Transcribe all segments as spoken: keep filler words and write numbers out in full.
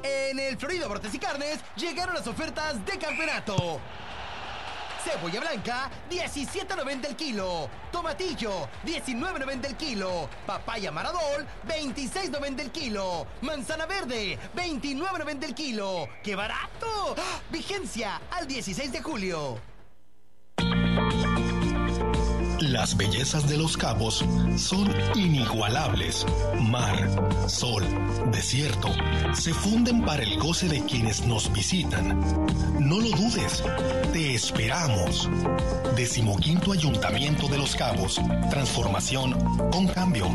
En el Florido Bortes y Carnes llegaron las ofertas de campeonato. Cebolla blanca, diecisiete noventa el kilo. Tomatillo, diecinueve noventa el kilo. Papaya Maradol, veintiséis noventa el kilo. Manzana verde, veintinueve noventa el kilo. ¡Qué barato! ¡Ah! Vigencia al dieciséis de julio. Las bellezas de Los Cabos son inigualables. Mar, sol, desierto, se funden para el goce de quienes nos visitan. No lo dudes, te esperamos. Decimoquinto Ayuntamiento de Los Cabos. Transformación con cambio.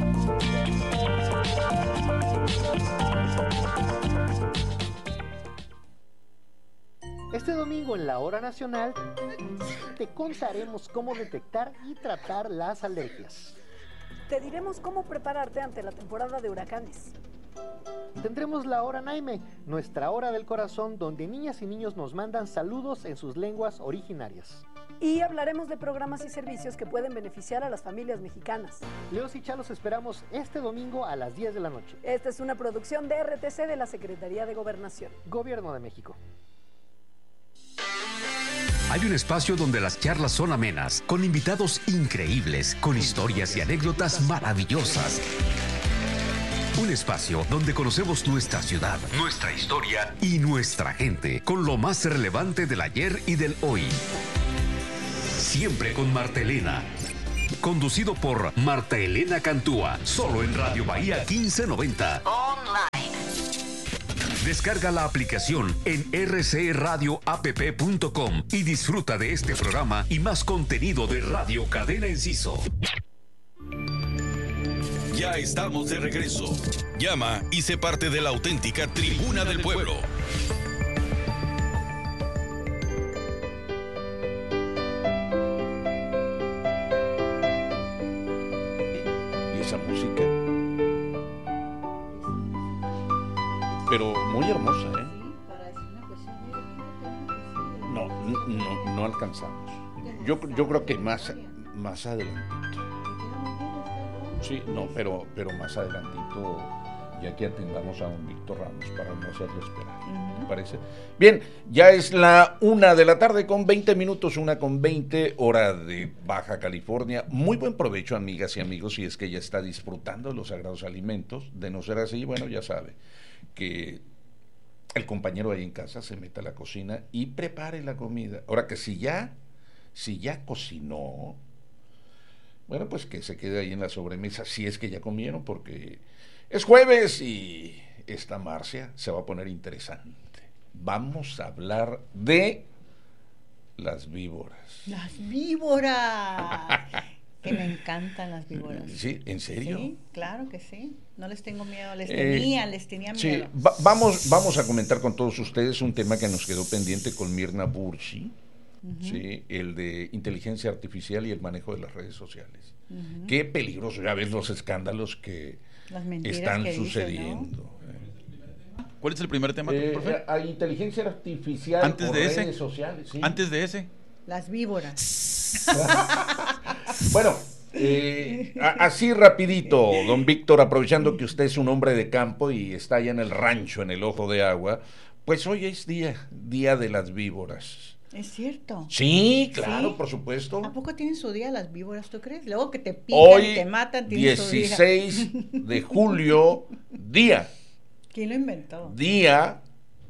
Este domingo en la Hora Nacional te contaremos cómo detectar y tratar las alergias. Te diremos cómo prepararte ante la temporada de huracanes. Tendremos la Hora Naime, nuestra hora del corazón, donde niñas y niños nos mandan saludos en sus lenguas originarias. Y hablaremos de programas y servicios que pueden beneficiar a las familias mexicanas. Leos y Chalos esperamos este domingo a las diez de la noche. Esta es una producción de R T C de la Secretaría de Gobernación. Gobierno de México. Hay un espacio donde las charlas son amenas, con invitados increíbles, con historias y anécdotas maravillosas. Un espacio donde conocemos nuestra ciudad, nuestra historia y nuestra gente, con lo más relevante del ayer y del hoy. Siempre con Marta Elena. Conducido por Marta Elena Cantúa, solo en Radio Bahía quince noventa. Online. Descarga la aplicación en r c radio app punto com y disfruta de este programa y más contenido de Radio Cadena Enciso. Ya estamos de regreso. Llama y sé parte de la auténtica Tribuna del Pueblo. Y esa música, pero muy hermosa, ¿eh? No, no, no alcanzamos. Yo, yo creo que más, más adelantito. Sí, no, pero, pero más adelantito, ya que atendamos a don Víctor Ramos para no hacerlo esperar. ¿Te parece? Bien, ya es la una de la tarde con veinte minutos, una con veinte, hora de Baja California. Muy buen provecho, amigas y amigos, si es que ya está disfrutando de los sagrados alimentos. De no ser así, bueno, ya sabe que el compañero ahí en casa se meta a la cocina y prepare la comida. Ahora que si ya, si ya cocinó, bueno, pues que se quede ahí en la sobremesa, si es que ya comieron, porque es jueves y esta Marcia se va a poner interesante. Vamos a hablar de las víboras. Las víboras. Que me encantan las víboras. ¿Sí? ¿En serio? Sí, claro que sí. No les tengo miedo, les Eh, tenía, les tenía miedo. Sí, va- vamos, vamos a comentar con todos ustedes un tema que nos quedó pendiente con Mirna Burchi, uh-huh. Sí, el de inteligencia artificial y el manejo de las redes sociales. Uh-huh. Qué peligroso, ya ves los escándalos que las mentiras están que sucediendo. Dicen, ¿no? ¿Cuál es el primer tema, Eh, profe? Hay inteligencia artificial Antes o de redes ese, sociales. Sí. Antes de ese. Las víboras. Bueno, eh, a- así rapidito, don Víctor, aprovechando que usted es un hombre de campo y está allá en el rancho, en el Ojo de Agua, pues hoy es día, día de las víboras. Es cierto. Sí, claro, ¿Sí? por supuesto. ¿A poco tienen su día las víboras, tú crees? Luego que te pican Hoy, y te matan, tienen su día. dieciséis de julio, día. ¿Quién lo inventó? Día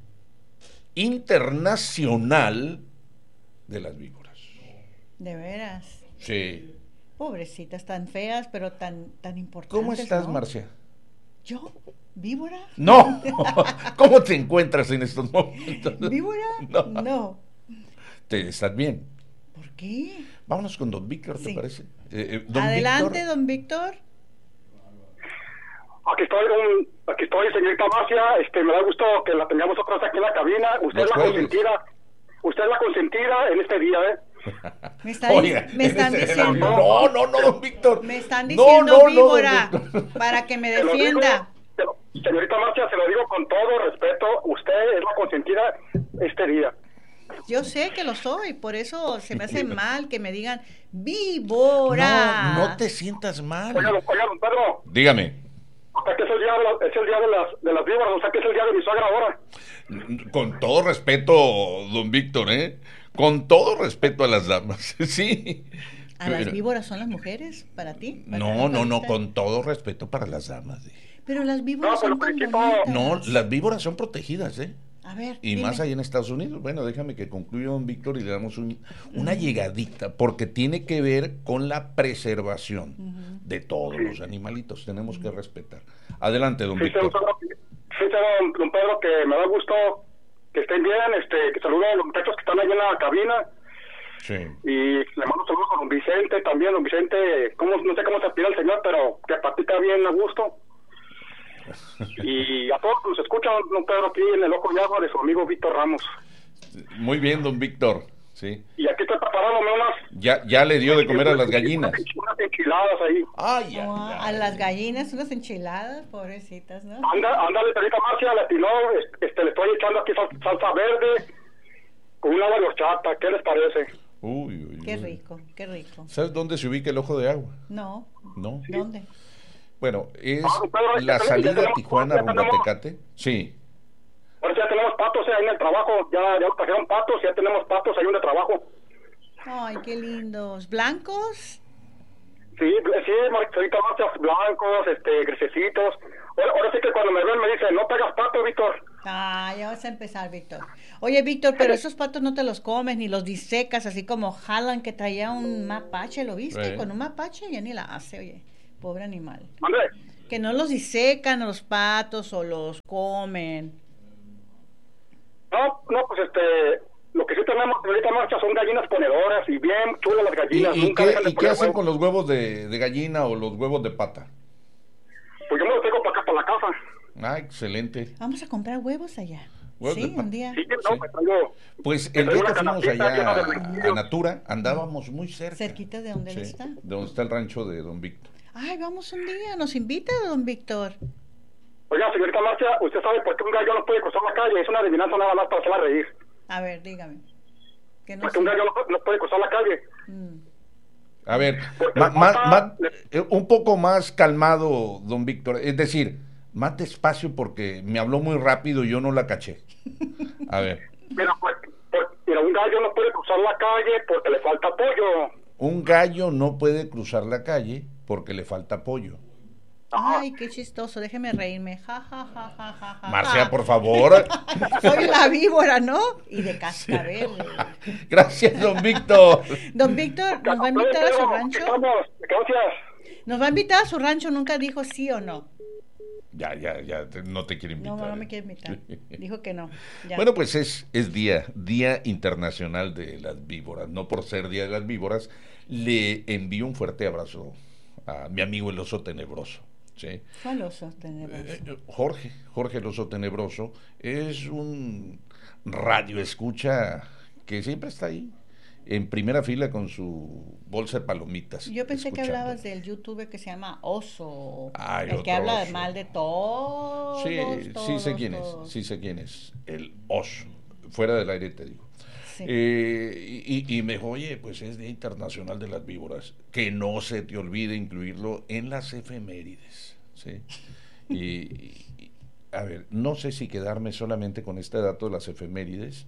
Internacional de las Víboras. De veras. Sí. Pobrecitas, tan feas, pero tan, tan importantes. ¿Cómo estás, ¿no? Marcia? ¿Yo? ¿Víbora? No. ¿Cómo te encuentras en estos momentos? ¿Víbora? No. No. ¿Te, ¿Estás bien? ¿Por qué? Vámonos con don Víctor, ¿te Sí. parece? Eh, eh, don Adelante, Víctor. don Víctor. Aquí estoy, don, aquí estoy, señorita Marcia. Este, me da gusto que la tengamos otra vez aquí en la cabina. Usted Los es la jueves. consentida. Usted es la consentida en este día, ¿eh? Me, está, Oiga, me están ese- diciendo. No, no, no, don Víctor. Me están No, diciendo no, no, don víbora Víctor. para que me Se lo digo, defienda. se lo- señorita Marcia, se lo digo con todo respeto. Usted es la consentida este día. Yo sé que lo soy, por eso se me hace mal que me digan víbora. No, no te sientas mal. Oiga, don- oiga, don Pedro, Dígame. es que es el día de, la- es el día de las, de las víboras, o sea que es el día de mi suegra ahora. Con todo respeto, don Víctor, ¿eh? Con todo respeto a las damas, sí. ¿A las víboras son las mujeres para ti? ¿Para no, no, no, con todo respeto para las damas. ¿eh? Pero las víboras no, son pero tan no, bonitas. No, las víboras son protegidas, ¿eh? A ver, y dime. más ahí en Estados Unidos. Bueno, déjame que concluya don Víctor y le damos un, una llegadita, porque tiene que ver con la preservación uh-huh. de todos sí. los animalitos. Tenemos uh-huh. que respetar. Adelante, don sí, Víctor. Sí, don, don Pedro, que me da gusto que estén bien, este, que saluden a los muchachos que están ahí en la cabina. Sí. Y le mando saludos a don Vicente también. Don Vicente, ¿cómo, no sé cómo se pide el señor, pero que practica bien a gusto. Y a todos los escuchan, don Pedro, aquí en el Ojo de Agua de su amigo Víctor Ramos. Muy bien, don Víctor. Sí. Y aquí estoy preparándome unas... Ya, ya le dio de comer a las gallinas. Unas enchiladas ahí. Ay, ya, oh, ya, a las gallinas unas enchiladas, pobrecitas, ¿no? Anda, ándale, perita Marcia, le atinó, este, le estoy echando aquí sal, salsa verde con una agua de horchata, ¿qué les parece? Uy, uy, qué uy. rico, qué rico. ¿Sabes dónde se ubica el Ojo de Agua? No. ¿No? ¿Dónde? Bueno, es ah, Pedro, la ya salida tenemos, Tijuana ya rumbo a tenemos, Tecate. Sí. Ahora ya tenemos patos ahí en el trabajo, ya, ya trajeron patos, ya tenemos patos ahí en el trabajo. Ay, qué lindos. ¿Blancos? Sí, sí, Marcelita, marchas blancos, este, grisecitos. Ahora, ahora sí que cuando me ven me dicen, no pegas pato, Víctor. Ah, ya vas a empezar, Víctor. Oye, Víctor, pero esos patos no te los comes ni los disecas, así como Jalan que traía un mapache, ¿lo viste? Sí. Con un mapache ya ni la hace, oye, pobre animal. ¿Mande? Que no los disecan los patos o los comen. No, no, pues este, lo que sí tenemos ahorita marcha son gallinas ponedoras y bien chulas las ¿Y, gallinas. y Nunca qué, dejan de y qué poner hacen huevos. con los huevos de, de gallina o los huevos de pata? Pues yo me los traigo para acá, para la casa. Ah, excelente. Vamos a comprar huevos allá. Huevos Sí, de pa- un día. Sí, no, Sí. me traigo... Pues me el traigo día que una fuimos canastita llena de allá a blanquillos. Natura, andábamos muy cerca. ¿Cerquita de donde él Sí, está? de donde está el rancho de don Víctor. Ay, vamos un día, nos invita don Víctor. Oiga, señorita Marcia, ¿usted sabe por qué un gallo no puede cruzar la calle? Es una adivinanza nada más para hacerla reír. A ver, dígame. Que no Porque sé. un gallo no, no puede cruzar la calle. Mm. A ver, Porque ma- la ma- pata- ma- eh, un poco más calmado, don Víctor. Es decir, más despacio porque me habló muy rápido y yo no la caché. A ver, Mira, pues, pues, mira, un gallo no puede cruzar la calle porque le falta apoyo. un gallo no puede cruzar la calle porque le falta pollo. Ay, qué chistoso, déjeme reírme. Ja, ja, ja, ja, ja, ja. Marcia, por favor. Soy la víbora, ¿no? Y de cascabel. Gracias, don Víctor. Don Víctor, ¿nos va a invitar a su rancho? Estamos, gracias. ¿Nos va a invitar a su rancho? Nunca dijo sí o no. Ya, ya, ya, te- no te quiere No, invitar. no me quiere invitar. Dijo que no. Ya. Bueno, pues es, es día, Día Internacional de las Víboras. No por ser Día de las Víboras, le envío un fuerte abrazo a mi amigo el oso tenebroso. ¿Sí? ¿Cuál oso tenebroso? Eh, eh, Jorge, Jorge el oso tenebroso, es un radio escucha que siempre está ahí, en primera fila con su bolsa de palomitas. Yo pensé que escuchando. hablabas del youtuber que se llama Oso. Ay, el que otro habla oso. mal de todos. Sí, sí todos, sé quién todos. es, sí sé quién es, el oso, fuera del aire te digo. Sí. Eh, y, y me dijo, oye, pues es Día Internacional de las Víboras, que no se te olvide incluirlo en las efemérides, ¿sí? Y, y, a ver, no sé si quedarme solamente con este dato de las efemérides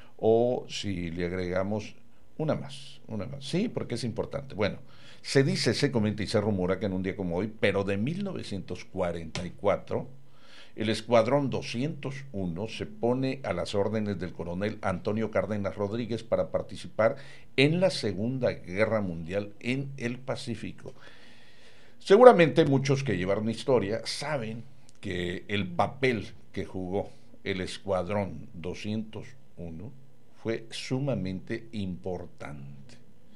o si le agregamos una más, una más, sí, porque es importante. Bueno, se dice, se comenta y se rumora que en un día como hoy, pero de mil novecientos cuarenta y cuatro, el Escuadrón doscientos uno se pone a las órdenes del coronel Antonio Cárdenas Rodríguez para participar en la Segunda Guerra Mundial en el Pacífico. Seguramente muchos que llevaron historia saben que el papel que jugó el Escuadrón doscientos uno fue sumamente importante.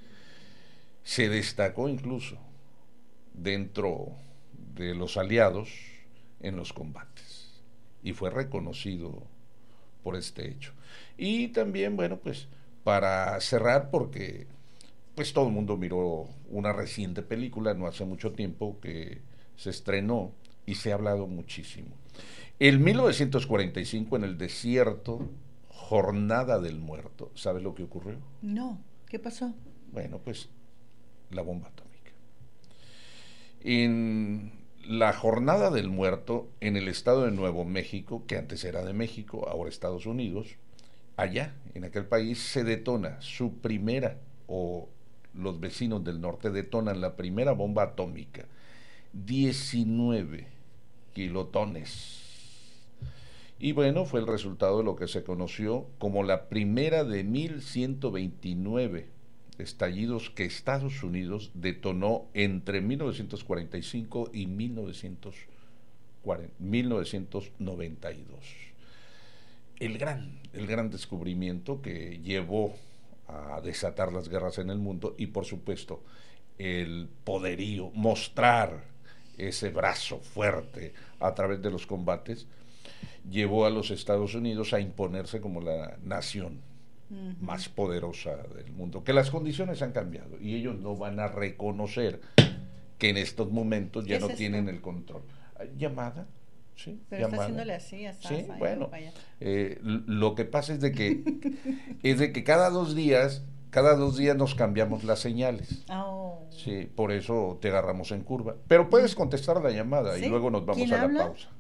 Se destacó incluso dentro de los aliados en los combates y fue reconocido por este hecho. Y también, bueno, pues para cerrar, porque pues todo el mundo miró una reciente película no hace mucho tiempo que se estrenó y se ha hablado muchísimo. En mil novecientos cuarenta y cinco, en el desierto, Jornada del Muerto, ¿sabes lo que ocurrió? No, ¿qué pasó? Bueno, pues la bomba atómica. En la Jornada del Muerto en el estado de Nuevo México, que antes era de México, ahora Estados Unidos, allá, en aquel país, se detona su primera, o los vecinos del norte detonan la primera bomba atómica, diecinueve kilotones. Y bueno, fue el resultado de lo que se conoció como la primera de mil ciento veintinueve estallidos que Estados Unidos detonó entre mil novecientos cuarenta y cinco y mil novecientos noventa y dos. El gran, el gran descubrimiento que llevó a desatar las guerras en el mundo y, por supuesto, el poderío, mostrar ese brazo fuerte a través de los combates, llevó a los Estados Unidos a imponerse como la nación uh-huh. más poderosa del mundo, que las condiciones han cambiado y ellos no van a reconocer que en estos momentos ya no es tienen el control. ¿Llamada? Sí, pero llamada. Está haciéndole así, hasta sí, bueno, eh, lo que pasa es de que es de que cada dos días cada dos días nos cambiamos las señales. Oh. Sí, por eso te agarramos en curva. Pero puedes contestar la llamada ¿sí? y luego nos vamos a habla? la pausa.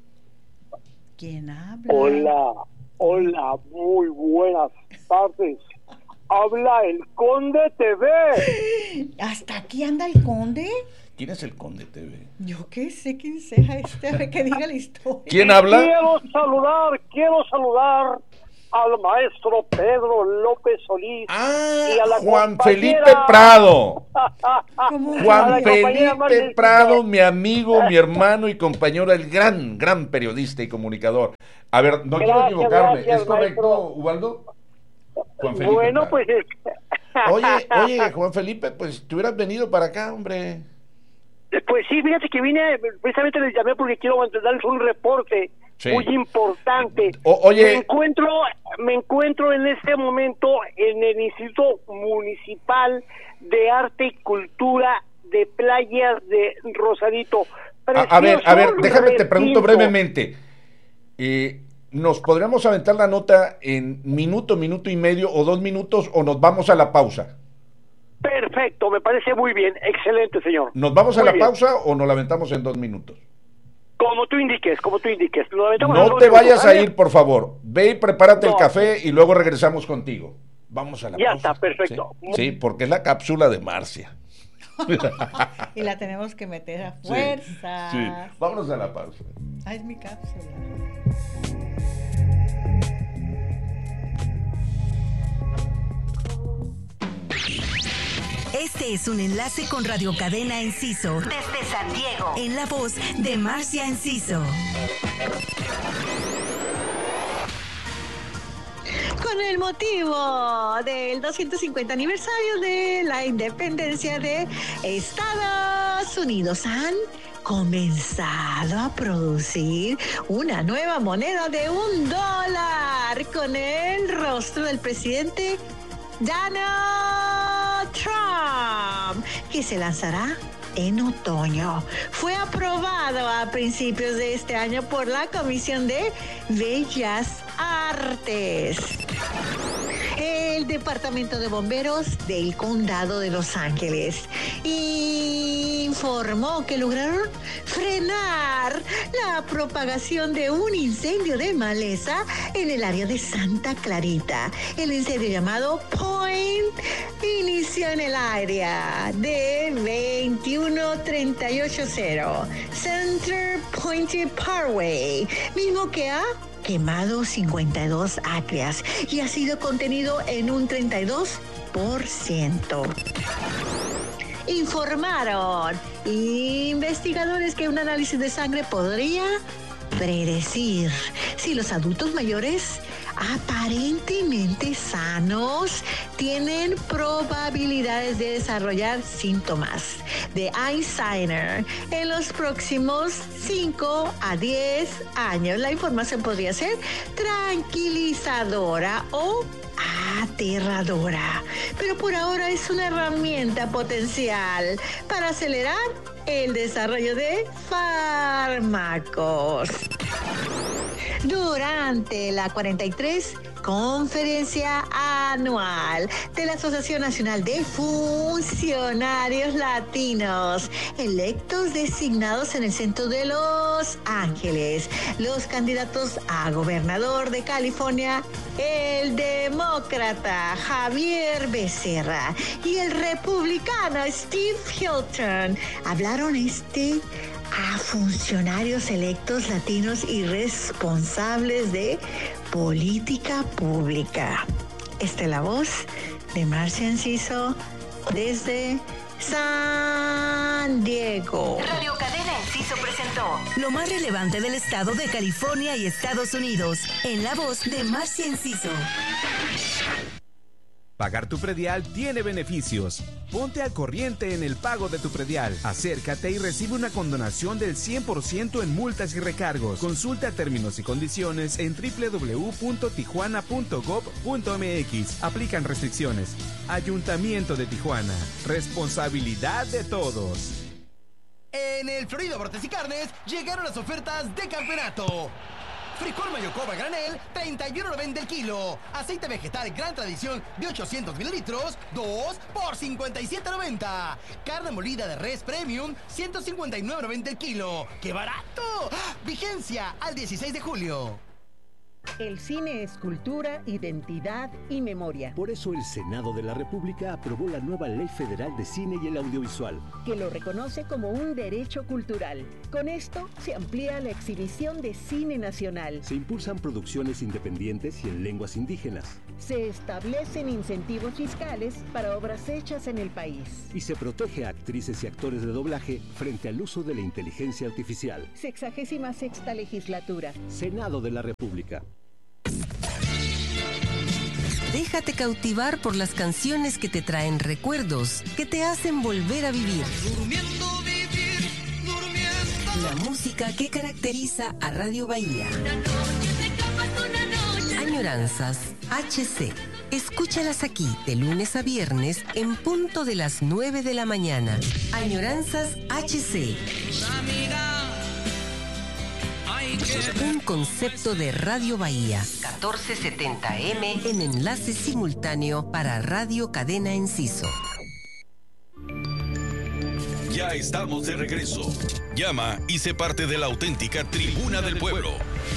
¿Quién habla? Hola, hola, muy buenas tardes. Habla el Conde T V. ¿Hasta aquí anda el Conde? ¿Quién es el Conde T V? Yo qué sé quién sea este, a ver que diga la historia. ¿Quién habla? Quiero saludar, quiero saludar al maestro Pedro López Solís. Ah, y a la Juan compañera... Felipe Prado. Juan Juan Felipe Prado, mi amigo, mi hermano y compañero, el gran, gran periodista y comunicador. A ver, no gracias, quiero equivocarme, gracias, ¿es correcto, maestro Ubaldo? Juan Felipe bueno, Prado. Pues es... Oye, oye, Juan Felipe, pues te hubieras venido para acá, hombre. Pues sí, fíjate que vine, precisamente les llamé porque quiero darles un reporte sí. muy importante. O, oye, me encuentro, me encuentro en este momento en el Instituto Municipal de Arte y Cultura de Playas de Rosarito. A, a ver, a ver, déjame te pregunto brevemente. Eh, ¿Nos podríamos aventar la nota en minuto, minuto y medio o dos minutos o nos vamos a la pausa? Perfecto, me parece muy bien, excelente, señor. ¿Nos vamos a muy la bien. pausa o nos la aventamos en dos minutos? Como tú indiques, como tú indiques. Nos aventamos no en te dos vayas minutos, a ir, por favor. Ve y prepárate no, el café y luego regresamos contigo. Vamos a la ya pausa. Ya está, perfecto. ¿Sí? sí, porque es la cápsula de Marcia. Y la tenemos que meter a fuerza. Sí, sí. Vámonos a la pausa. Ah, es mi cápsula. Este es un enlace con Radio Cadena Enciso desde San Diego, en la voz de Marcia Enciso. Con el motivo del doscientos cincuenta aniversario de la independencia de Estados Unidos, han comenzado a producir una nueva moneda de un dólar con el rostro del presidente Donald Trump, que se lanzará en otoño. Fue aprobado a principios de este año por la Comisión de Bellas Artes. El Departamento de Bomberos del Condado de Los Ángeles informó que lograron frenar la propagación de un incendio de maleza en el área de Santa Clarita. El incendio llamado Point inició en el área de veintiuno treinta y ocho cero Center Point Parkway, mismo que ha quemado cincuenta y dos acres y ha sido contenido en un treinta y dos por ciento. Informaron investigadores que un análisis de sangre podría predecir si los adultos mayores aparentemente sanos tienen probabilidades de desarrollar síntomas de Alzheimer en los próximos cinco a diez años. La información podría ser tranquilizadora o aterradora, pero por ahora es una herramienta potencial para acelerar el desarrollo de fármacos. durante la cuarenta y tres Conferencia Anual de la Asociación Nacional de Funcionarios Latinos, electos designados en el centro de Los Ángeles. Los candidatos a gobernador de California, el demócrata Javier Becerra y el republicano Steve Hilton, hablaron este a funcionarios electos latinos y responsables de política pública. Esta es la voz de Marcia Enciso desde San Diego. Radio Cadena Enciso presentó lo más relevante del estado de California y Estados Unidos, en la voz de Marcia Enciso. Pagar tu predial tiene beneficios. Ponte al corriente en el pago de tu predial. Acércate y recibe una condonación del cien por ciento en multas y recargos. Consulta términos y condiciones en doble u doble u doble u punto tijuana punto gov punto m x. Aplican restricciones. Ayuntamiento de Tijuana. Responsabilidad de todos. En el Florida Bortes y Carnes llegaron las ofertas de campeonato. Frijol Mayocoba a granel, treinta y uno noventa el kilo. Aceite vegetal Gran Tradición de ochocientos mililitros, dos por cincuenta y siete noventa. Carne molida de res premium, ciento cincuenta y nueve noventa el kilo. ¡Qué barato! Vigencia al dieciséis de julio. El cine es cultura, identidad y memoria. Por eso el Senado de la República aprobó la nueva Ley Federal de Cine y el Audiovisual, que lo reconoce como un derecho cultural. Con esto se amplía la exhibición de cine nacional. Se impulsan producciones independientes y en lenguas indígenas. Se establecen incentivos fiscales para obras hechas en el país. Y se protege a actrices y actores de doblaje frente al uso de la inteligencia artificial. Sexagésima sexta legislatura. Senado de la República. Déjate cautivar por las canciones que te traen recuerdos, que te hacen volver a vivir. Durmiendo, vivir, durmiendo. La música que caracteriza a Radio Bahía. Añoranzas H C. Escúchalas aquí de lunes a viernes en punto de las nueve de la mañana. Añoranzas H C. Un concepto de Radio Bahía, catorce setenta eme en enlace simultáneo para Radio Cadena Enciso. Ya estamos de regreso. Llama y sé parte de la auténtica Tribuna del Pueblo.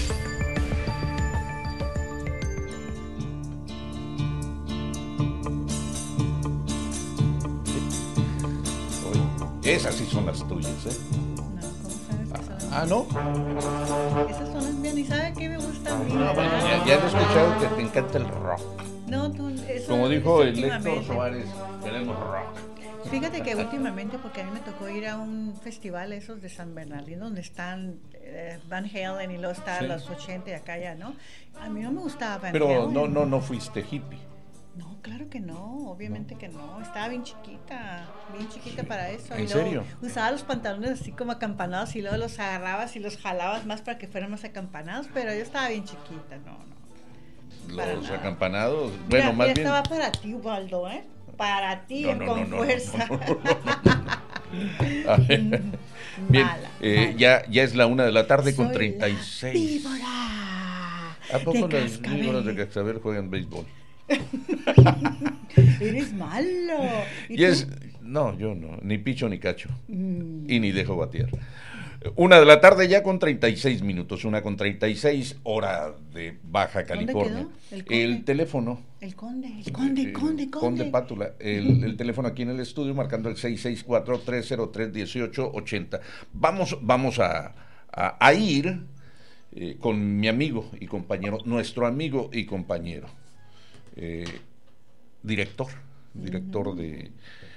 Esas sí son las tuyas, ¿eh? Ah, ¿no? Esas son las mías, ni sabe qué me gusta a mí. No, bueno, ya, ya he escuchado que te encanta el rock. No, tú, eso como dijo el últimamente. Héctor Suárez, queremos rock. Fíjate que últimamente, porque a mí me tocó ir a un festival esos de San Bernardino, donde están eh, Van Halen y luego está Sí. los ochenta y acá ya, ¿no? A mí no me gustaba Van Pero Halen. no, no, no fuiste hippie. No, claro que no, obviamente no. que no. Estaba bien chiquita, bien chiquita para eso. ¿En y luego serio? usaba los pantalones así como acampanados y luego los agarrabas y los jalabas más para que fueran más acampanados, pero yo estaba bien chiquita, no, no. Para Los nada. acampanados, bueno, Mira, más mira, bien. estaba para ti, Waldo, ¿eh? Para ti, No, no, con no, no, fuerza. no, no, no. A ver, bien, Mala, eh, mala. ya, ya es la una de la tarde con Soy treinta y la seis. víbora ¿A poco de las cascabel. víboras de cascabel juegan béisbol? Eres malo. ¿Y Y tú? es, no, yo no, ni picho ni cacho, Mm. y ni dejo batear. Una de la tarde ya con treinta y seis minutos, una con treinta y seis, hora de Baja California. quedó? ¿El El, Conde? teléfono. El conde, el conde, eh, conde, conde. Conde Pátula, el, el teléfono aquí en el estudio marcando el seis seis cuatro, tres cero tres, uno ocho ocho cero. Vamos, vamos a, a, a ir eh, con mi amigo y compañero, nuestro amigo y compañero, eh, director, director de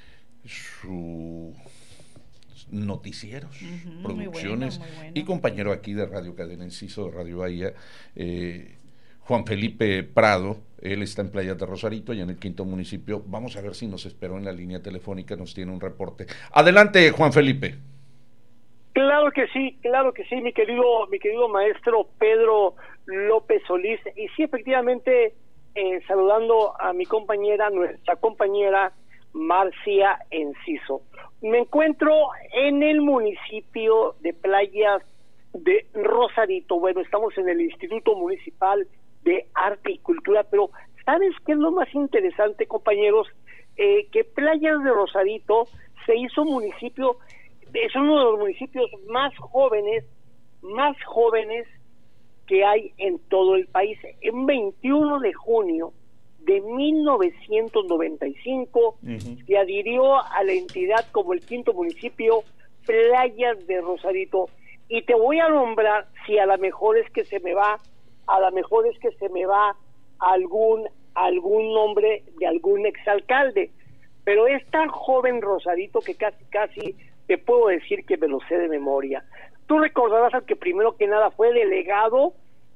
su noticieros, Ujú, producciones muy bueno, muy bueno. y compañero aquí de Radio Cadena Enciso, de Radio Bahía, eh, Juan Felipe Prado. Él está en Playas de Rosarito, allá en el quinto municipio. Vamos a ver si nos esperó en la línea telefónica, nos tiene un reporte. Adelante, Juan Felipe. Claro que sí, claro que sí, mi querido, mi querido maestro Pedro López Solís. Y sí, efectivamente, eh, saludando a mi compañera, nuestra compañera Marcia Enciso. Me encuentro en el municipio de Playas de Rosarito. Bueno, estamos en el Instituto Municipal de Arte y Cultura, pero ¿sabes qué es lo más interesante, compañeros? Eh, que Playas de Rosarito se hizo municipio, es uno de los municipios más jóvenes, más jóvenes que hay en todo el país. En veintiuno de junio de mil novecientos noventa y cinco uh-huh. se adhirió a la entidad como el quinto municipio Playas de Rosarito. Y te voy a nombrar, si a lo mejor es que se me va, a lo mejor es que se me va algún algún nombre de algún exalcalde, pero es tan joven Rosarito que casi casi te puedo decir que me lo sé de memoria. Tú recordarás al que primero que nada fue delegado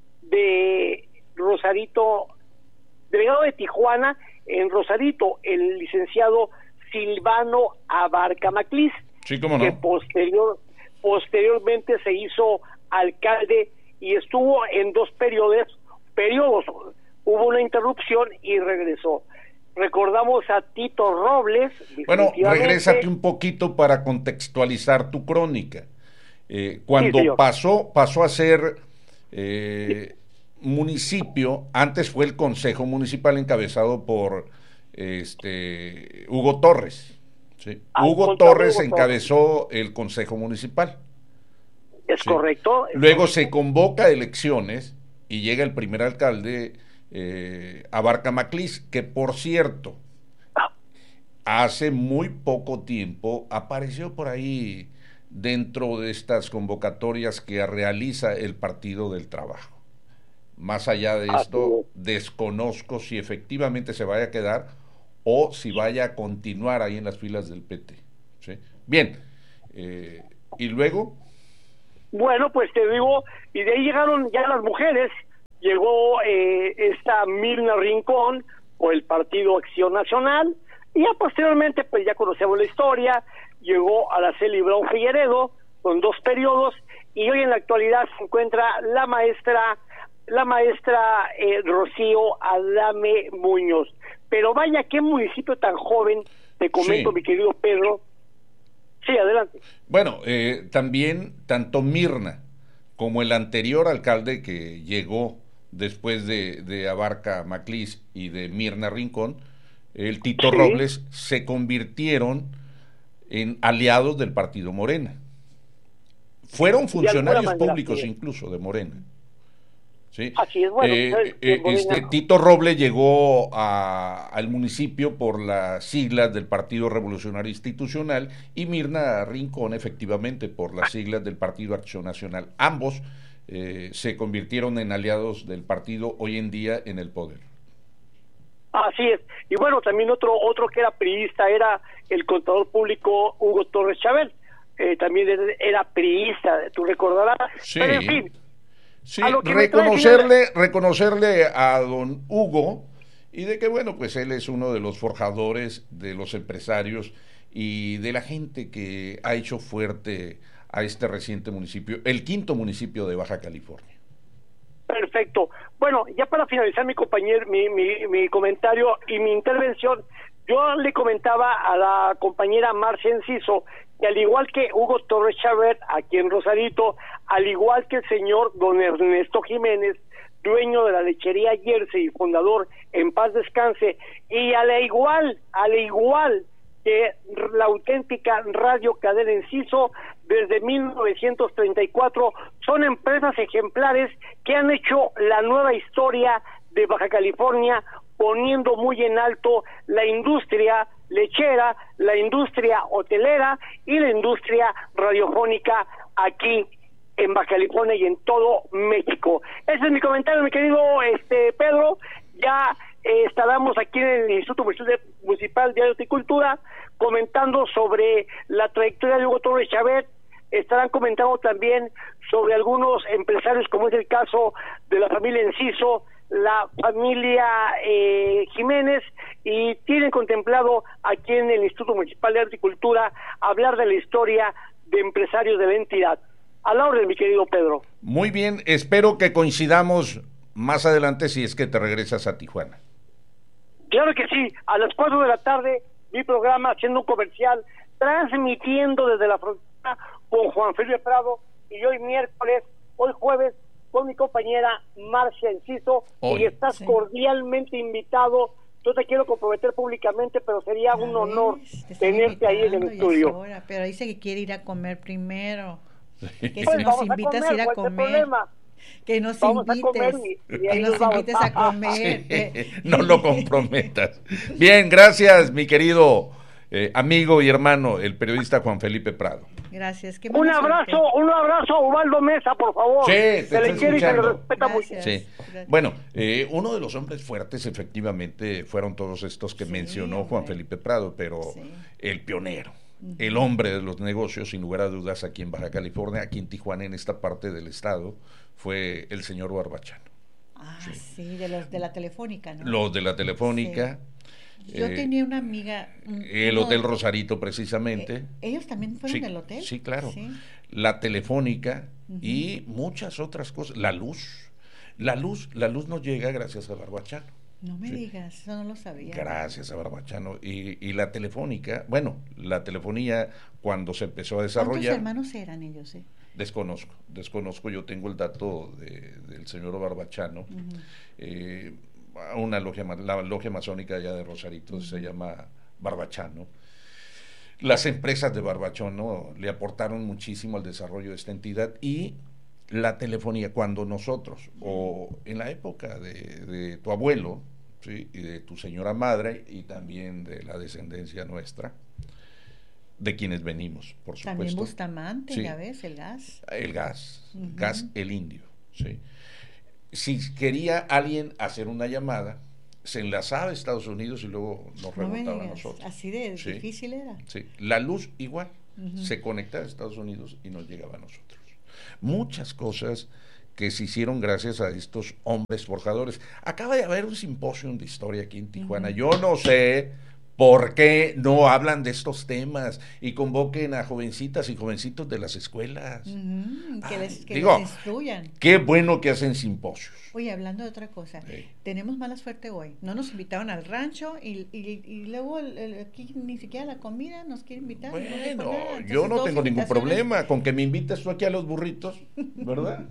de Rosarito, delegado de Tijuana en Rosarito, el licenciado Silvano Abarca Maclís, sí, cómo no. que posterior, posteriormente se hizo alcalde y estuvo en dos periodos, periodos, hubo una interrupción y regresó. Recordamos a Tito Robles. Bueno, regrésate un poquito para contextualizar tu crónica. Eh, cuando sí, pasó, pasó a ser eh, sí. municipio, antes fue el Consejo Municipal encabezado por este Hugo Torres. ¿sí? Hugo Torres Hugo encabezó Torres. el Consejo Municipal. Es ¿sí? correcto. Es Luego correcto. se convoca elecciones y llega el primer alcalde, eh, Abarca Maclís, que por cierto, hace muy poco tiempo apareció por ahí dentro de estas convocatorias que realiza el Partido del Trabajo. Más allá de esto, desconozco si efectivamente se vaya a quedar o si vaya a continuar ahí en las filas del P T. ¿sí? Bien, eh, y luego... Bueno, pues te digo, y de ahí llegaron ya las mujeres, llegó eh, esta Mirna Rincón por el Partido Acción Nacional, y ya posteriormente, pues ya conocemos la historia, llegó Araceli Brown Figueredo con dos periodos, y hoy en la actualidad se encuentra la maestra, la maestra eh, Rocío Adame Muñoz. Pero vaya, qué municipio tan joven, te comento, sí. mi querido Pedro. Sí, adelante. Bueno, eh, también tanto Mirna como el anterior alcalde que llegó después de, de Abarca Maclís y de Mirna Rincón, el Tito sí. Robles, se convirtieron en aliados del partido Morena. Fueron funcionarios públicos sí. incluso de Morena. ¿sí? Así es, bueno. Eh, eh, este, Tito Robles llegó a, al municipio por las siglas del Partido Revolucionario Institucional y Mirna Rincón efectivamente por las siglas del Partido Acción Nacional. Ambos eh, se convirtieron en aliados del partido hoy en día en el poder. Así es. Y bueno, también otro otro que era priista era el contador público Hugo Torres Chávez. Eh, también era priista, tú recordarás. Sí. Pero en fin, Sí, reconocerle, reconocerle a don Hugo y de que bueno, pues él es uno de los forjadores de los empresarios y de la gente que ha hecho fuerte a este reciente municipio, el quinto municipio de Baja California. Perfecto. Bueno, ya para finalizar mi compañero, mi, mi, mi comentario y mi intervención, yo le comentaba a la compañera Marcia Enciso que al igual que Hugo Torres Chávez aquí en Rosarito, al igual que el señor don Ernesto Jiménez, dueño de la lechería Jersey y fundador en paz descanse, y a la igual, a la igual que la auténtica Radio Cadena Enciso, desde mil novecientos treinta y cuatro, son empresas ejemplares que han hecho la nueva historia de Baja California, poniendo muy en alto la industria lechera, la industria hotelera y la industria radiofónica aquí en Baja California y en todo México. Ese es mi comentario, mi querido este Pedro. Ya eh, estábamos aquí en el Instituto Municipal de Arte y Cultura comentando sobre la trayectoria de Hugo Torres Chávez. Estarán comentando también sobre algunos empresarios, como es el caso de la familia Enciso, la familia eh, Jiménez, y tienen contemplado aquí en el Instituto Municipal de Arte y Cultura hablar de la historia de empresarios de la entidad. A la orden, mi querido Pedro. Muy bien, espero que coincidamos más adelante si es que te regresas a Tijuana. Claro que sí, a las cuatro de la tarde, mi programa haciendo un comercial, transmitiendo desde la frontera con Juan Felipe Prado, y hoy miércoles, hoy jueves, con mi compañera Marcia Enciso, Hoy. y estás Sí. cordialmente invitado. No te quiero comprometer públicamente, pero sería un honor tenerte ahí en el estudio. Ahora, pero dice que quiere ir a comer primero. Que si Pues nos vamos a invitas a comer, ir a ¿cuál es el comer. problema? Que nos Vamos a invites. comer y- y que ahí nos nos vamos. invites a comer. Sí, no lo comprometas. Bien, gracias, mi querido eh, amigo y hermano, el periodista Juan Felipe Prado. Gracias. Qué Un buena abrazo, suerte. un abrazo a Ubaldo Mesa, por favor. Sí, te se le estoy quiere y se le escuchando. respeta mucho. Sí. Bueno, eh, uno de los hombres fuertes, efectivamente, fueron todos estos que mencionó Juan Felipe Prado, pero el pionero, el hombre de los negocios, sin lugar a dudas, aquí en Baja California, aquí en Tijuana, en esta parte del estado, fue el señor Barbachano. Ah, sí, de los de la telefónica, ¿no? Los de la Telefónica. Yo eh, tenía una amiga. un- el uno- Hotel Rosarito, precisamente. ¿Ellos también fueron Sí, del hotel? Sí, claro. Sí. La Telefónica Ujú. y muchas otras cosas. La luz. La luz, la luz nos llega gracias a Barbachano. No me Sí. digas, eso no lo sabía. Gracias a Barbachano. Y, y la Telefónica, bueno, la telefonía cuando se empezó a ¿Cuántos desarrollar, hermanos eran ellos? Eh? desconozco, desconozco, yo tengo el dato de- del señor Barbachano. Ujú. eh, una logia, ma- la logia masónica allá de Rosarito se llama Barbachano. Las empresas de Barbachano le aportaron muchísimo al desarrollo de esta entidad y la telefonía, cuando nosotros, o en la época de, de tu abuelo, ¿sí? Y de tu señora madre, y también de la descendencia nuestra, de quienes venimos, por supuesto. También Bustamante, Sí. ya ves, el gas. El gas, Ujú. gas el indio, ¿sí? Si quería alguien hacer una llamada, se enlazaba a Estados Unidos y luego nos No me rebotaba a digas, nosotros. así de Sí. difícil era. Sí. La luz igual, Ujú. se conectaba a Estados Unidos y nos llegaba a nosotros. Muchas cosas que se hicieron gracias a estos hombres forjadores. Acaba de haber un simposio de historia aquí en Tijuana. Ujú. Yo no sé por qué no hablan de estos temas y convoquen a jovencitas y jovencitos de las escuelas. Ujú, que les, que digo, les instruyan. Qué bueno que hacen simposios. Oye, hablando de otra cosa, tenemos mala suerte hoy. No nos invitaron al rancho y, y, y luego el- el- aquí ni siquiera la comida nos quiere invitar. no dijo Bueno, nada. yo Entonces, no dos tengo ningún invitaciones. problema con que me invites tú aquí a los burritos, ¿verdad?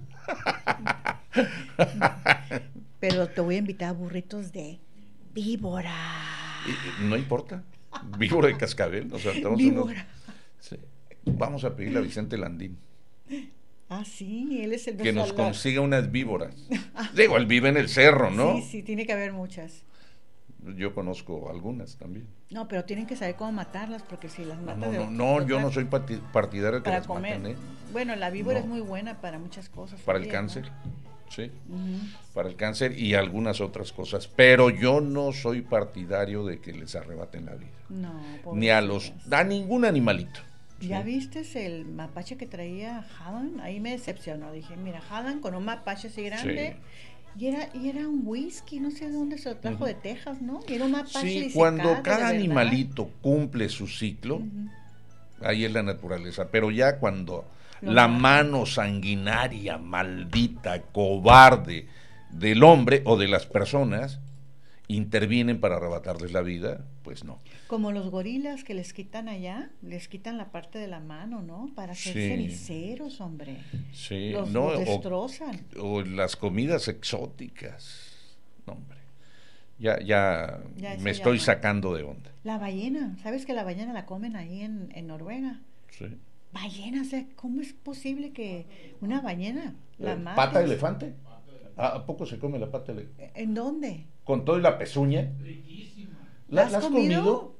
Pero te voy a invitar a burritos de víbora. Y- y no importa. Víbora de cascabel. O sea, estamos Víbora. unos- sí. Vamos a pedirle a Vicente Landín Ah, sí, él es el que nos la- consiga unas víboras. Digo, él vive en el cerro, ¿no? Sí, sí, tiene que haber muchas. Yo conozco algunas también. No, pero tienen que saber cómo matarlas porque si las No, matas no, de no, otra- no, de yo otra- no soy parti- partidario de que para las comer. maten, ¿eh? Bueno, la víbora No. es muy buena para muchas cosas. Para el ¿sabías, no? cáncer, sí. Ujú. Para el cáncer y algunas otras cosas. Pero yo no soy partidario de que les arrebaten la vida. No, Ni a los, a ningún animalito. ¿Ya viste el mapache que traía Hallan? Ahí me decepcionó. Dije, mira, Hallan con un mapache así grande. Y era, y era un whisky, no sé de dónde se lo trajo, Ujú. de Texas, ¿no? Y era un mapache Sí, disecado, cuando de cada verdad. animalito cumple su ciclo, Ujú. ahí es la naturaleza. Pero ya cuando Lo la matan. mano sanguinaria, maldita, cobarde del hombre o de las personas intervienen para arrebatarles la vida, pues no. Como los gorilas que les quitan allá, les quitan la parte de la mano, ¿no? Para hacer Sí. ceniceros, hombre. Sí, Los, no, los o- destrozan. O, las comidas exóticas. No, hombre. Ya, ya, Ya, eso me ya estoy no. sacando de onda. La ballena, ¿sabes que la ballena la comen ahí en, en Noruega? Sí. Ballena, o sea, ¿cómo es posible que una ballena la Eh, mates? ¿Pata de elefante? ¿A, a poco se come la pata de elefante? ¿En dónde? ¿Con todo y la pezuña? ¿La, ¿La has la has comido? comido?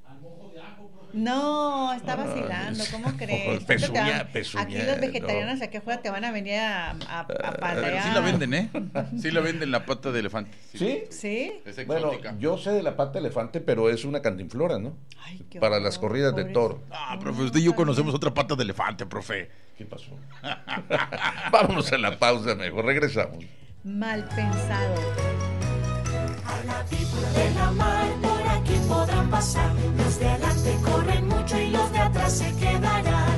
No, está Ah, vacilando, es- ¿cómo crees? Oh, Esto te pezuña, van- pezuña, Aquí los vegetarianos aquí afuera te van a venir a, a, a Ah, padrear. Pero sí la venden, ¿eh? Sí la venden la pata de elefante. ¿Sí? ¿Sí? Es Bueno, exótica. yo sé de la pata de elefante, pero es una cantinflora, ¿no? qué Para horror, las corridas de pobres- toro. Ah, profe, usted y yo conocemos otra pata de elefante, profe. ¿Qué pasó? Vámonos a la pausa, mejor regresamos. Mal pensado. A la víbora de la mar, por aquí podrán pasar. Los de adelante corren mucho y los de atrás se quedarán.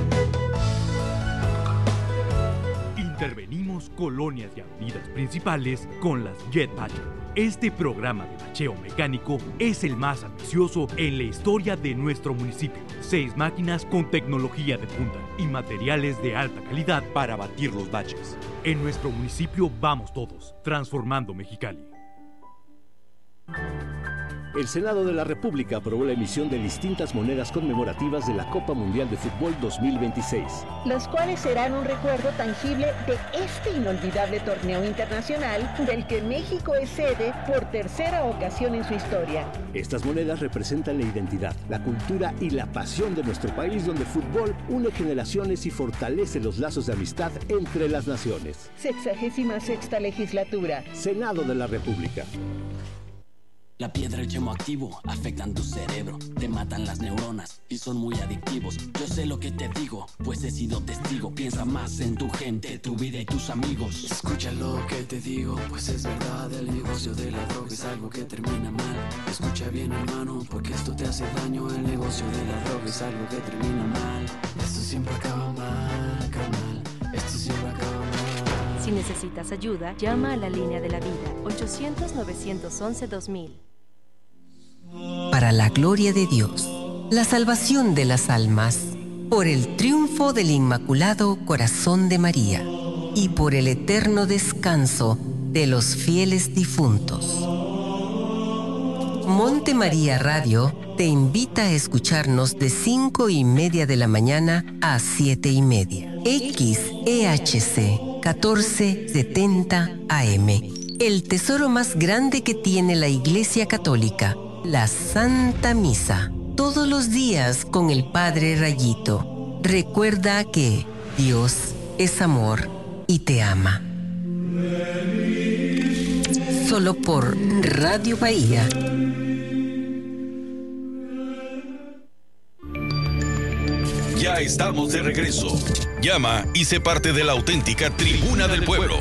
Intervenimos colonias y avenidas principales con las Jet Patrol. Este programa de bacheo mecánico es el más ambicioso en la historia de nuestro municipio. Seis máquinas con tecnología de punta y materiales de alta calidad para batir los baches. En nuestro municipio vamos todos, transformando Mexicali. El Senado de la República aprobó la emisión de distintas monedas conmemorativas de la Copa Mundial de Fútbol dos mil veintiséis. Las cuales serán un recuerdo tangible de este inolvidable torneo internacional del que México es sede por tercera ocasión en su historia. Estas monedas representan la identidad, la cultura y la pasión de nuestro país, donde el fútbol une generaciones y fortalece los lazos de amistad entre las naciones. Sexagésima sexta legislatura. Senado de la República. La piedra y el yemo activo afectan tu cerebro, te matan las neuronas y son muy adictivos. Yo sé lo que te digo, pues he sido testigo. Piensa más en tu gente, tu vida y tus amigos. Escucha lo que te digo, pues es verdad. El negocio de la droga es algo que termina mal. Escucha bien, hermano, porque esto te hace daño. El negocio de la droga es algo que termina mal. Esto siempre acaba mal, carnal. Esto siempre acaba mal. Si necesitas ayuda, llama a la línea de la vida, ochocientos, novecientos once, dos mil. Para la gloria de Dios, la salvación de las almas, por el triunfo del Inmaculado Corazón de María y por el eterno descanso de los fieles difuntos. Monte María Radio te invita a escucharnos de cinco y media de la mañana a siete y media. X E H C catorce setenta A M. El tesoro más grande que tiene la Iglesia Católica, la Santa Misa. Todos los días con el Padre Rayito. Recuerda que Dios es amor y te ama. Solo por Radio Bahía. Ya estamos de regreso. Llama y sé parte de la auténtica Tribuna del Pueblo.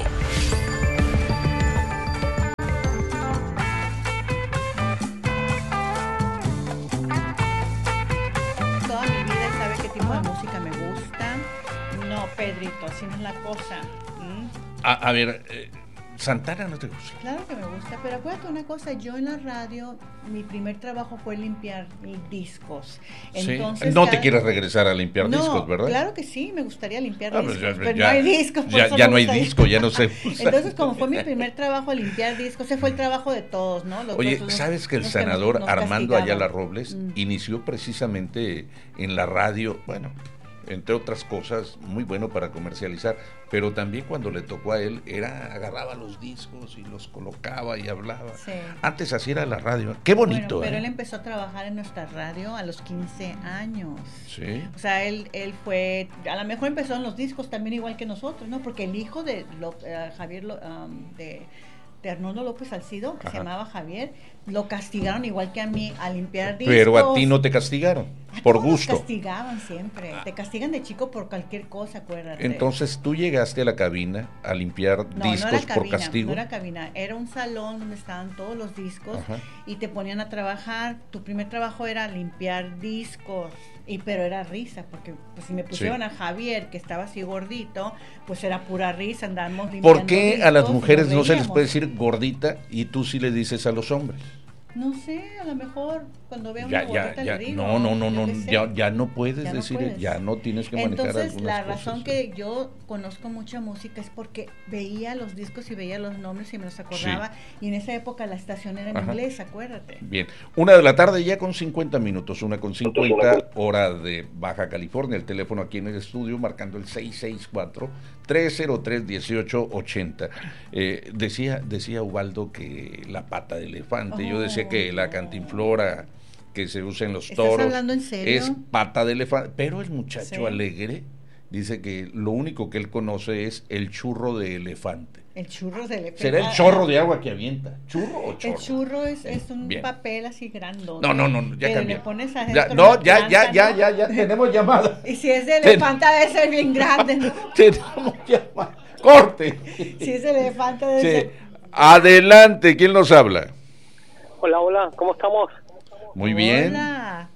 Toda mi vida sabe qué tipo de música me gusta. No, Pedrito, así no es la cosa. ¿Mm? A, a ver, eh, Santana no te gusta. Claro que me gusta, pero acuérdate una cosa, yo en la radio, mi primer trabajo fue limpiar discos. Entonces, sí. No cada... te quieres regresar a limpiar no, discos, ¿verdad? Claro que sí, me gustaría limpiar ah, discos, pues ya, pero ya, no hay discos. Ya, ya no hay disco, ya no sé. Entonces, como fue mi primer trabajo a limpiar discos, ese fue el trabajo de todos, ¿no? Los Oye, dos, ¿sabes los, que el los senador que nos, nos Armando castigaban. Ayala Robles Mm. inició precisamente en la radio, bueno, entre otras cosas, muy bueno para comercializar, pero también cuando le tocó a él, era agarraba los discos y los colocaba y hablaba. Sí. Antes así era la radio. Qué bonito, Bueno, pero ¿eh? él empezó a trabajar en nuestra radio a los quince años. Sí. O sea, él, él fue, a lo mejor empezó en los discos también igual que nosotros, ¿no? Porque el hijo de Lo- eh, Javier, Lo- um, de, de Arnoldo López Salcido, que Ajá. se llamaba Javier, lo castigaron igual que a mí a limpiar discos. Pero a ti no te castigaron, A por todos nos gusto. castigaban siempre, te castigan de chico por cualquier cosa, acuérdate. Entonces tú llegaste a la cabina a limpiar No, discos no era cabina, por castigo. no era cabina, era un salón donde estaban todos los discos. Ajá. Y te ponían a trabajar. Tu primer trabajo era limpiar discos, y pero era risa, porque pues, si me pusieron Sí. a Javier, que estaba así gordito, pues era pura risa, andábamos limpiando ¿Por qué a las discos y mujeres nos no se les reíamos. puede decir gordita y tú sí le dices a los hombres? No sé, a lo mejor cuando vea Ya, una ya, gordita ya, le digo. no, no, no, yo no, qué sé. ya, ya no puedes Ya no decir, puedes. ya no tienes que manejar Entonces, algunas la cosas. razón que yo conozco mucha música es porque veía los discos y veía los nombres y me los acordaba. Y en esa época la estación era en Ajá. inglés, acuérdate. Bien, una de la tarde ya con cincuenta minutos, una con cincuenta, hora de Baja California. El teléfono aquí en el estudio marcando el seis seis cuatro, tres cero tres, uno ocho ocho cero. Eh, decía, decía Ubaldo que la pata de elefante, yo decía que la cantinflora que se usa en los ¿Estás toros hablando en serio? es pata de elefante, pero el muchacho Sí. alegre dice que lo único que él conoce es el churro de elefante. El churro de elefante. ¿Será el chorro de agua que avienta? ¿Churro o chorro? El churro es, es un Bien. papel así grande. No, no, no, ya pero cambié. le pones Ya, adentro no, una ya, ya, planta, ya, ¿no? ya, ya, tenemos llamada. Y si es de Ten- elefante debe ser bien grande, ¿no? Tenemos llamada. ¡Corte! Si es de elefante debe Sí. ser... Adelante, ¿quién nos habla? Hola, hola, ¿cómo estamos? Muy bien. Hola.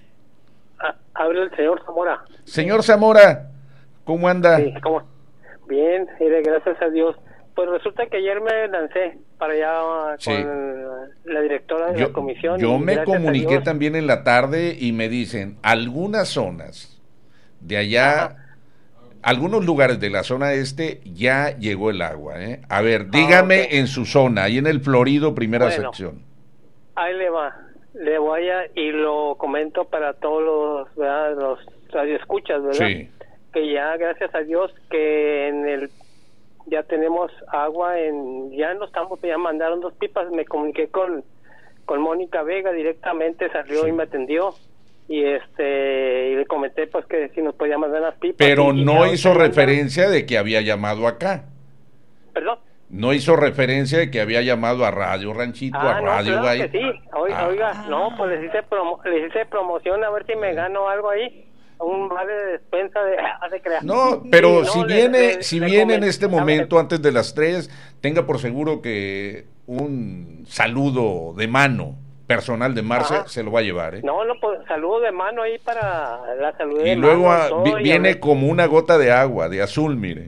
Ah, habla el señor Zamora. Señor Zamora, ¿cómo anda? Sí, ¿cómo? Bien, mire, gracias a Dios. pues resulta que ayer me lancé para allá Sí. con la directora de Yo, la comisión. yo y me gracias a comuniqué Dios, también en la tarde y me dicen, algunas zonas de allá, algunos lugares de la zona este ya llegó el agua, ¿eh? A ver, dígame ok. en su zona, ahí en el Florido, primera Bueno. sección. ahí le va, le voy a y lo comento para todos los, ¿verdad? Los radioescuchas, ¿verdad? Sí. Que ya gracias a Dios que en el ya tenemos agua en ya no estamos ya mandaron dos pipas. Me comuniqué con con Mónica Vega directamente, salió y me atendió y este y le comenté pues que si nos podía mandar las pipas. Pero y- y no ahorita hizo ya andan- referencia de que había llamado acá. Perdón. No hizo referencia de que había llamado a Radio Ranchito, Ah, a no, Radio claro Bahía. que sí. Oiga, Ah. oiga, no, pues les hice, promo les hice promoción a ver si me gano algo ahí. Un vale de despensa de... Ah, de crear. No, pero Y si no, le- viene, le- si le viene en comen- este momento antes de las tres, tenga por seguro que un saludo de mano personal de Marce Ajá. se lo va a llevar, ¿eh? No, no, pues saludo de mano ahí para la salud Y de luego mano, ah, todo, vi- y a viene ver- como una gota de agua, de azul, mire.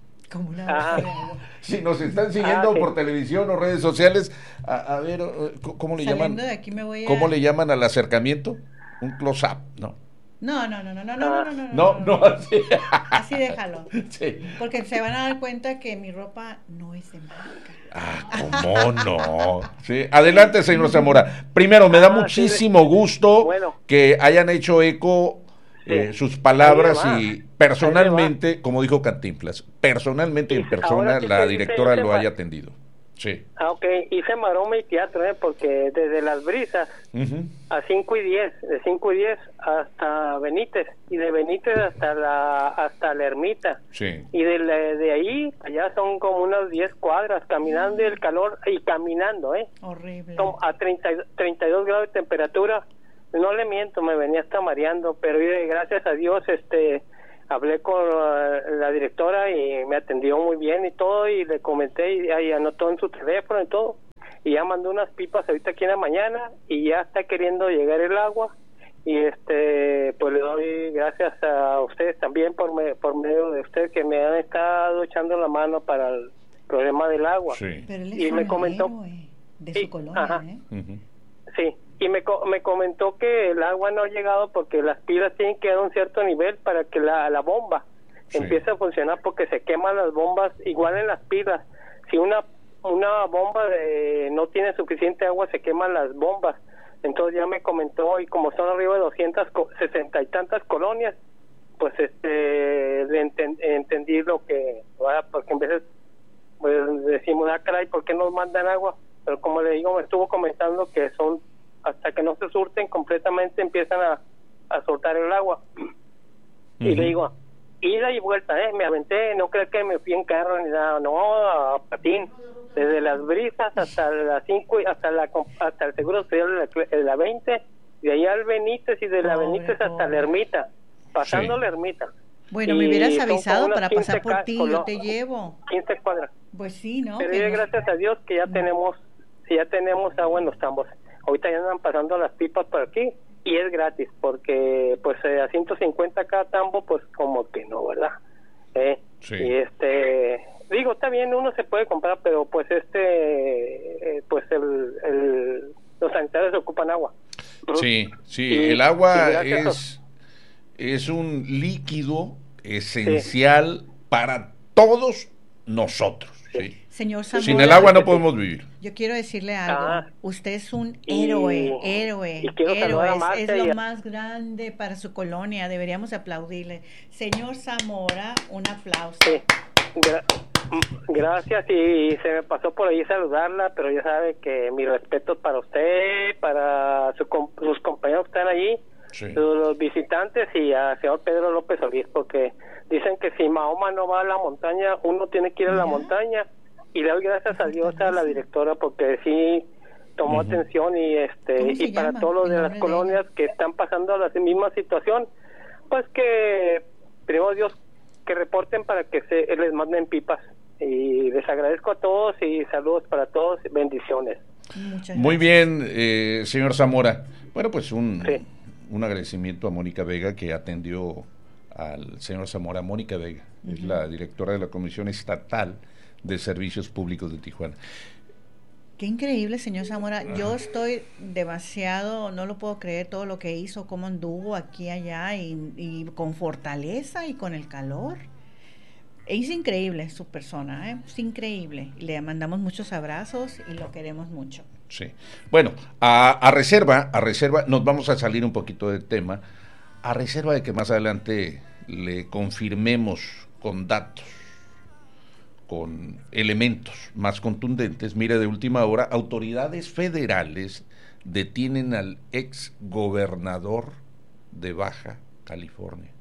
Ajá. Si nos están siguiendo Ah, sí. por televisión o redes sociales, a, a ver, eh, ¿cómo le llaman? Saliendo de aquí me voy a... ¿Cómo le llaman al acercamiento? Un close-up, ¿no? No, no, no, no, no, no, no, no, No, no, así. Así déjalo. Sí. Porque se van a dar cuenta que mi ropa no es de marca. ¿Cómo no? Sí. Adelante, señor Zamora. Primero, me da Ah, muchísimo gusto Bueno. que hayan hecho eco eh, sus palabras Ahí le va. y personalmente, como dijo Cantinflas, personalmente en persona ahora sí la que dice directora ese lo ma- haya atendido. Sí. Ah, ok, hice maroma y teatro, ¿eh? Porque desde Las Brisas Ujú. a cinco y diez, de cinco y diez hasta Benítez, y de Benítez hasta la hasta la Ermita. Sí. Y de, la- de ahí allá son como unas diez cuadras, caminando y el calor, y caminando, ¿eh? Horrible. Son a treinta, y- treinta y dos grados de temperatura. No le miento, me venía hasta mareando, pero eh, gracias a Dios, este, hablé con uh, la directora y me atendió muy bien y todo, y le comenté y ahí anotó en su teléfono y todo. Y ya mandó unas pipas ahorita aquí en la mañana y ya está queriendo llegar el agua. Y este, pues le doy gracias a ustedes también por, me, por medio de ustedes que me han estado echando la mano para el problema del agua. Sí. Pero él es Y me un comentó héroe de Sí, su colonia, ajá. ¿eh? Sí, y me, co- me comentó que el agua no ha llegado porque las pilas tienen que dar un cierto nivel para que la, la bomba Sí. empiece a funcionar, porque se queman las bombas igual en las pilas. Si una una bomba de- no tiene suficiente agua, se queman las bombas. Entonces ya me comentó, y como son arriba de doscientas sesenta y tantas colonias, pues este le enten- entendí lo que, ¿verdad? Porque en veces pues decimos, ah, caray, ¿por qué nos mandan agua? Pero como le digo, me estuvo comentando que son, hasta que no se surten completamente, empiezan a, a soltar el agua. Y le digo, ida y vuelta, ¿eh? Me aventé, no creo que me fui en carro ni nada, no, a patín. Desde Las Brisas hasta las cinco, hasta la hasta el Seguro Social de la, de la veinte, de allá al Benítez, y de la Pobre, Benítez hasta pobre. la Ermita, pasando Sí. la Ermita. Bueno, Y me hubieras son como avisado unas para pasar quince por ca- ti, colo- yo te llevo. quince cuadras. Pues sí, ¿no? Pero Que ya no- gracias a Dios que ya tenemos, sí, ya tenemos agua en los tambos. Ahorita ya andan pasando las pipas por aquí y es gratis, porque pues eh, a ciento cincuenta cada tambo, pues como que no, ¿verdad? Eh, Sí. Y este, digo, está bien, uno se puede comprar, pero pues este, eh, pues el, el, los sanitarios ocupan agua. Sí, sí, Y- el agua y gracias a- es, es un líquido esencial para todos nosotros. ¿sí? Señor Zamora, Sin el agua no podemos vivir. yo quiero decirle algo. Ah. Usted es un Y- héroe, héroe, y quiero saludar a héroe. Es, Marta es y lo a- más grande para su colonia. Deberíamos aplaudirle. Señor Zamora, un aplauso. Sí. Gra- mm, gracias, y se me pasó por ahí saludarla, pero ya sabe que mi respeto para usted, para su com- sus compañeros que están allí, Sí. los, los visitantes, y a señor Pedro López Solís, porque dicen que si Mahoma no va a la montaña, uno tiene que ir a la montaña, y le doy gracias a Dios a la directora porque sí tomó Ujú. atención, y este ¿Cómo se y para llama? todos los El de las nombre de colonias que están pasando la misma situación, pues que primero Dios que reporten para que se les manden pipas, y les agradezco a todos y saludos para todos, bendiciones. Muchas Muy gracias. bien, eh, señor Zamora. Bueno, pues un, Sí. un agradecimiento a Mónica Vega, que atendió al señor Zamora. Mónica Vega es la directora de la Comisión Estatal de Servicios Públicos de Tijuana. Qué increíble, señor Zamora. Yo estoy demasiado, no lo puedo creer todo lo que hizo, cómo anduvo aquí, allá, y, y con fortaleza y con el calor. Es increíble su persona, ¿eh? Es increíble. Le mandamos muchos abrazos y lo queremos mucho. Sí. Bueno, a, a reserva, a reserva, nos vamos a salir un poquito del tema, a reserva de que más adelante le confirmemos con datos, con elementos más contundentes. Mire, de última hora, autoridades federales detienen al ex gobernador de Baja California,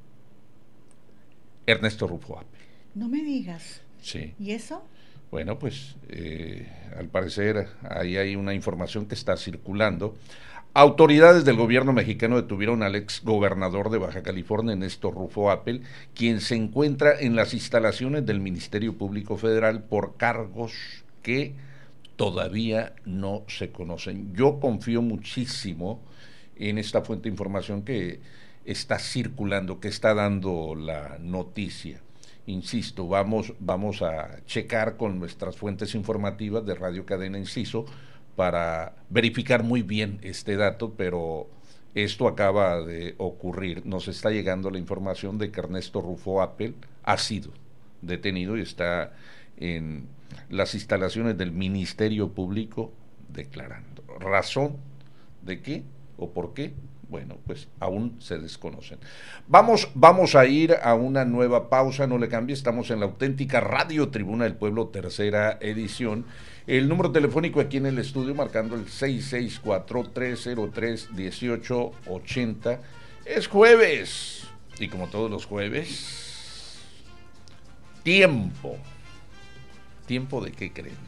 Ernesto Rufo Appel. No me digas. Sí. ¿Y eso? Bueno, pues eh, al parecer ahí hay una información que está circulando. Autoridades del gobierno mexicano detuvieron al ex gobernador de Baja California, Ernesto Rufo Appel, quien se encuentra en las instalaciones del Ministerio Público Federal por cargos que todavía no se conocen. Yo confío muchísimo en esta fuente de información que está circulando, que está dando la noticia. Insisto, vamos, vamos a checar con nuestras fuentes informativas de Radio Cadena Inciso para verificar muy bien este dato, pero esto acaba de ocurrir. Nos está llegando la información de que Ernesto Rufo Appel ha sido detenido y está en las instalaciones del Ministerio Público declarando. ¿Razón de qué o por qué? Bueno, pues aún se desconocen. Vamos, vamos a ir a una nueva pausa, no le cambie, estamos en la auténtica Radio Tribuna del Pueblo, tercera edición. El número telefónico aquí en el estudio, marcando el seis seis cuatro, tres cero tres, uno ocho ocho cero. Es jueves, y como todos los jueves, tiempo. ¿Tiempo de qué creen?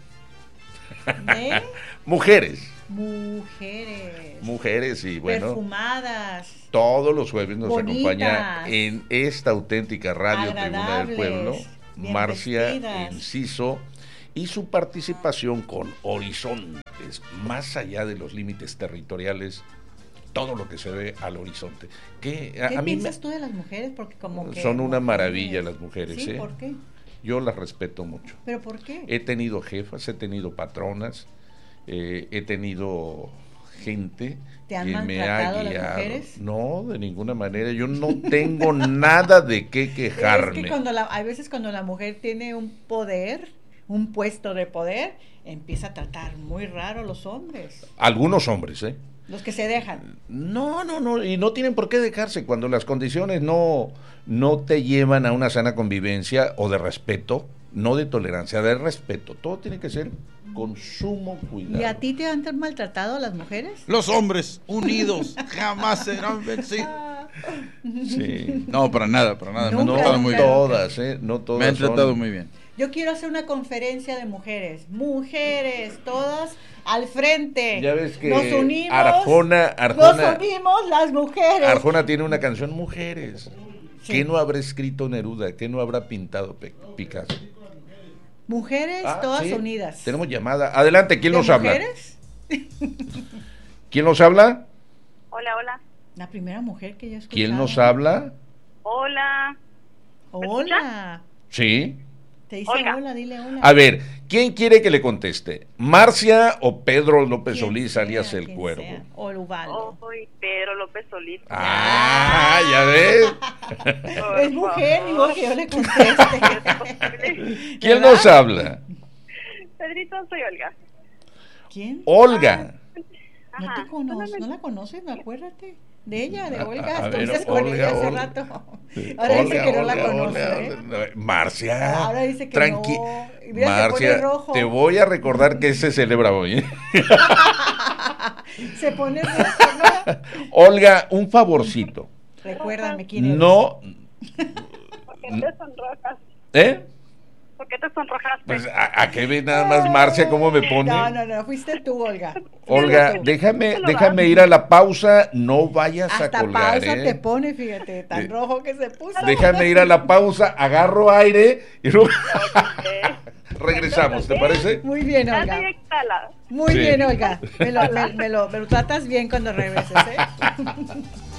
¿De? Mujeres. Mujeres. Mujeres y bueno. Perfumadas. Todos los jueves nos bonitas, acompaña en esta auténtica Radio Tribuna del Pueblo, Marcia vestidas. Enciso, y su participación con horizontes, más allá de los límites territoriales, todo lo que se ve al horizonte. ¿Qué, a, ¿Qué a piensas mí, tú de las mujeres? Porque como que son una maravilla las mujeres. ¿Sí? ¿eh? ¿Por qué? Yo las respeto mucho. ¿Pero por qué? He tenido jefas, he tenido patronas, eh, he tenido gente ¿Te han que me ha maltratado guiado. Las mujeres? No, de ninguna manera. Yo no tengo nada de qué quejarme. Es que cuando la, hay veces cuando la mujer tiene un poder, un puesto de poder, empieza a tratar muy raro a los hombres. Algunos hombres, ¿eh? Los que se dejan. No, no, no, y no tienen por qué dejarse cuando las condiciones no, no te llevan a una sana convivencia o de respeto, no de tolerancia, de respeto. Todo tiene que ser con sumo cuidado. ¿Y a ti te han maltratado las mujeres? Los hombres unidos jamás serán vencidos. Sí. No, para nada, para nada. Nunca, me han tratado muy todas, bien. ¿eh? No todas. Me han tratado son... muy bien. Yo quiero hacer una conferencia de mujeres. Mujeres, todas al frente. Ya ves que nos unimos. Arjona, Arjona, nos unimos las mujeres. Arjona tiene una canción, Mujeres. Sí. ¿Qué no habrá escrito Neruda? ¿Qué no habrá pintado Picasso? Mujeres ah, todas sí. unidas. Tenemos llamada. Adelante, ¿quién nos mujeres? habla? ¿Quién nos habla? Hola, hola. La primera mujer que yo escuché. ¿Quién nos habla? Hola. Hola. Sí. Te dice hola. hola, dile hola. A ver, ¿quién quiere que le conteste? ¿Marcia o Pedro López Solís, sea, alias El Cuervo? Sea. O Ubaldo. Soy Pedro López Solís. Ah, ya ves. Es mujer, ni modo que yo le conteste. ¿Quién nos habla? Pedrito, soy Olga. ¿Quién? Olga. Ah, no te conozco, no la conoces, me acuérdate. De ella, de A- Olga, a ver, entonces con Olga, ella hace Olga. rato. Sí. Ahora Olga, dice que no la Olga, conoce. Olga, ¿eh? Olga. Marcia, Ahora dice que tranqui- no. Y mira, se Marcia, pone rojo. te voy a recordar que se celebra hoy. ¿eh? Se pone rojo, ¿no? Olga, un favorcito. Recuérdame quién eres. No, ¿Por qué te sonrojas? ¿eh? ¿Por qué te sonrojaste? Pues a, a qué ve nada más Marcia cómo me pone. No, no, no, fuiste tú, Olga. Olga, tú. déjame, déjame ir a la pausa, no vayas Hasta a colgar, pausa ¿eh? te pone, fíjate, tan Eh, rojo que se puso. Déjame ir a la pausa, agarro aire y luego regresamos, ¿te parece? Muy bien, Ya Olga. estoy exhalada. Muy Sí. bien, Olga. Me lo, me, me lo, me lo tratas bien cuando regreses, ¿eh?